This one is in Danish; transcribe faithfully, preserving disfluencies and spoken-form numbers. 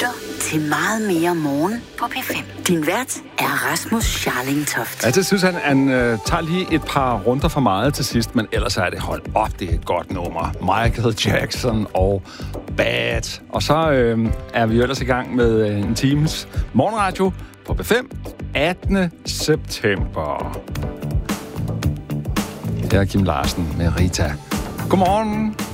lytter til Meget mere morgen på P fem. Din vært er Rasmus Scharling-Toft. Altså, jeg synes, han, han uh, tager lige et par runder for meget til sidst, men ellers er det holdt op. Det er et godt nummer. Michael Jackson og Bad. Og så uh, er vi jo ellers i gang med uh, en times morgenradio på P fem attende september. Det er Kim Larsen med Rita. Godmorgen.